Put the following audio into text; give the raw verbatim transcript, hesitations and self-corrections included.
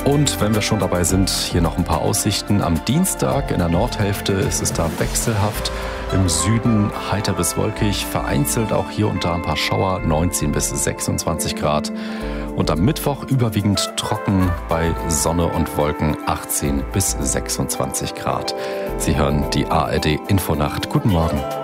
Und wenn wir schon dabei sind, hier noch ein paar Aussichten. Am Dienstag in der Nordhälfte ist es da wechselhaft. Im Süden heiter bis wolkig, vereinzelt auch hier und da ein paar Schauer, neunzehn bis sechsundzwanzig Grad. Und am Mittwoch überwiegend trocken bei Sonne und Wolken, achtzehn bis sechsundzwanzig Grad. Sie hören die A R D Infonacht. Guten Morgen.